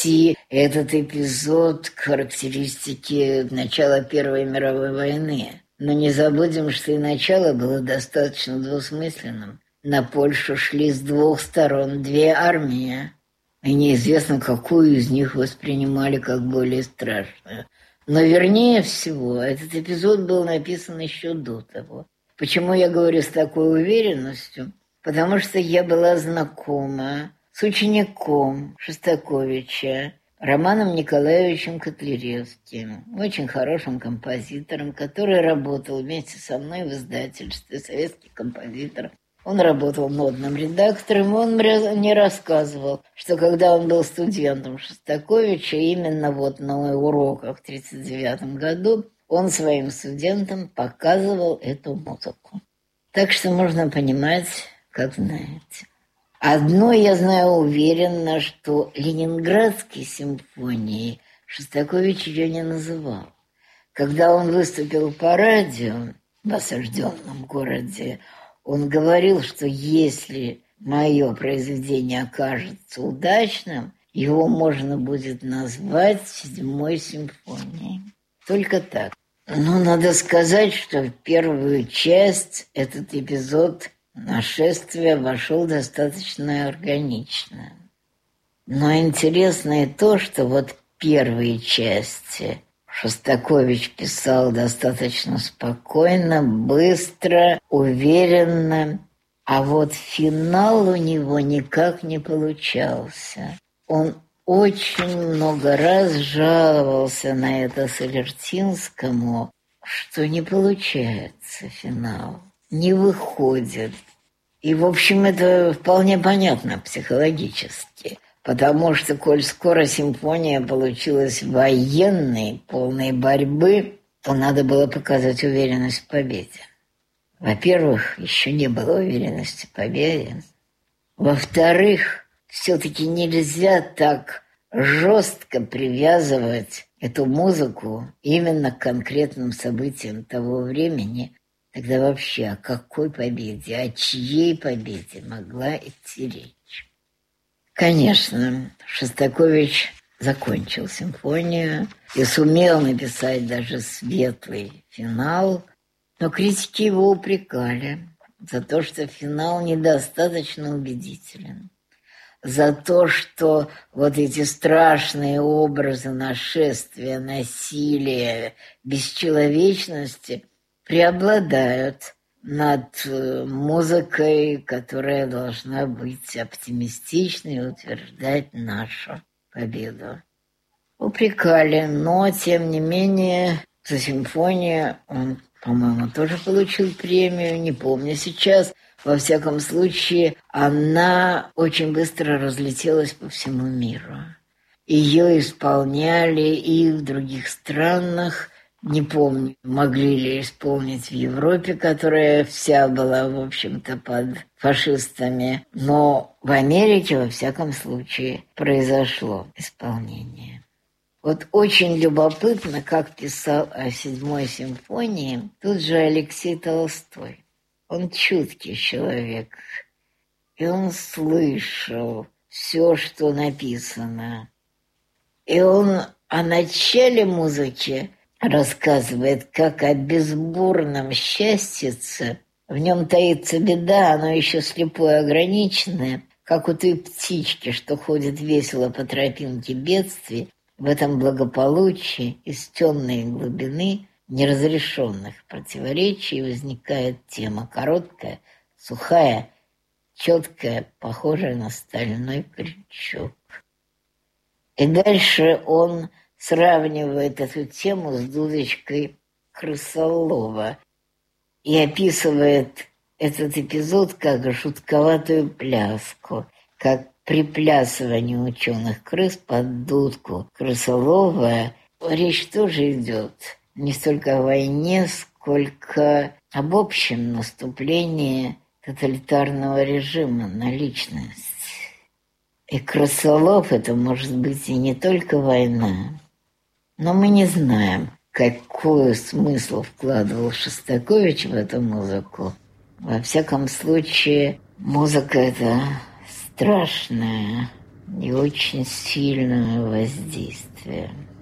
отнести этот эпизод к характеристике начала Первой мировой войны. Но не забудем, что и начало было достаточно двусмысленным. На Польшу шли с двух сторон две армии, и неизвестно, какую из них воспринимали как более страшную. Но вернее всего, этот эпизод был написан еще до того. Почему я говорю с такой уверенностью? Потому что я была знакома с учеником Шостаковича, Романом Николаевичем Котляревским, очень хорошим композитором, который работал вместе со мной в издательстве «Советский композитор». Он работал модным редактором, он мне рассказывал, что когда он был студентом Шостаковича, именно вот на уроках в 1939 году, он своим студентам показывал эту музыку. Так что можно понимать, как знаете. Одно я знаю уверенно, что Ленинградской симфонией Шостакович ее не называл. Когда он выступил по радио в осажденном городе, он говорил, что если мое произведение окажется удачным, его можно будет назвать «Седьмой симфонией». Только так. Но надо сказать, что в первую часть этот эпизод нашествия вошел достаточно органично. Но интересно и то, что вот в первой части Шостакович писал достаточно спокойно, быстро, уверенно, а вот финал у него никак не получался. Он очень много раз жаловался на это Солертинскому, что не получается финал, не выходит. И, в общем, это вполне понятно психологически. Потому что, коль скоро симфония получилась военной, полной борьбы, то надо было показать уверенность в победе. Во-первых, еще не было уверенности в победе. Во-вторых, все-таки нельзя так жестко привязывать эту музыку именно к конкретным событиям того времени. Тогда вообще о какой победе, о чьей победе могла идти речь? Конечно, Шостакович закончил симфонию и сумел написать даже светлый финал, но критики его упрекали за то, что финал недостаточно убедителен, за то, что вот эти страшные образы нашествия, насилия, бесчеловечности преобладают над музыкой, которая должна быть оптимистичной и утверждать нашу победу. Упрекали, но, тем не менее, за симфонию он, по-моему, тоже получил премию, не помню сейчас. Во всяком случае, она очень быстро разлетелась по всему миру. Ее исполняли и в других странах. Не помню, могли ли исполнить в Европе, которая вся была, в общем-то, под фашистами. Но в Америке, во всяком случае, произошло исполнение. Вот очень любопытно, как писал о Седьмой симфонии тут же Алексей Толстой. Он чуткий человек, и он слышал все, что написано. И он о начале музыки рассказывает, как о безбурном счастьице. В нем таится беда, оно еще слепое, ограниченное, как у той птички, что ходит весело по тропинке бедствий. В этом благополучии из темной глубины неразрешенных противоречий возникает тема короткая, сухая, четкая, похожая на стальной крючок. И дальше он сравнивает эту тему с дудочкой крысолова и описывает этот эпизод как жутковатую пляску, как приплясывание ученых крыс под дудку крысолова. Речь тоже идет не столько о войне, сколько об общем наступлении тоталитарного режима на личность. И крысолов — это может быть и не только война. Но мы не знаем, какой смысл вкладывал Шостакович в эту музыку. Во всяком случае, музыка эта страшная, и очень сильное воздействие.